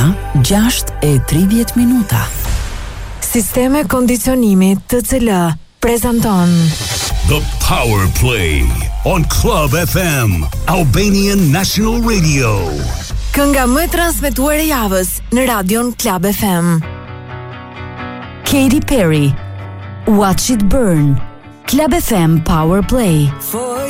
ora 6:30. Sisteme kondicionimi TCL prezanton The Power Play on Club FM, Albanian National Radio. Kënga më transmetuar e javës në radion Club FM. Katy Perry, Watch It Burn. Club FM Power Play.